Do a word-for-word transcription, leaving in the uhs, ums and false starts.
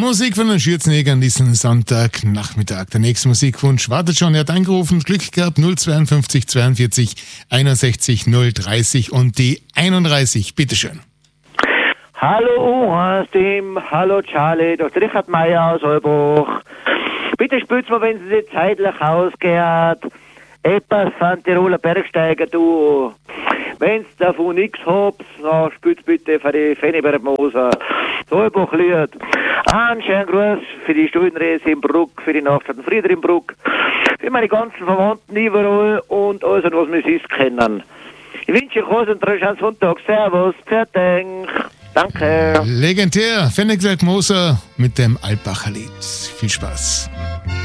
Musik von den Schürzenegern an diesem Sonntagnachmittag. Der nächste Musikwunsch wartet schon. Er hat angerufen, Glück gehabt, null zweiundfünfzig zweiundvierzig einundsechzig null dreißig und die einunddreißig. Bitteschön. Hallo U eins Team, hallo Charlie, das ist Richard Meier aus Heubach. Bitte spürt's mir, wenn Sie sich zeitlich ausgeht. Etwas von Tiroler Bergsteiger du. Wenn's davon nichts habt, dann spürt's bitte für die Fenibert Moser. Heubach Lied. Einen schönen Gruß für die Studenreise in Bruck, für die Nachstadt Frieder in Bruck, für meine ganzen Verwandten überall und alles, was wir sonst kennen. Ich wünsche euch einen schönen Sonntag. Servus, fertig. Danke. Legendär, Fenibert Moser mit dem Alpacher Lied. Viel Spaß.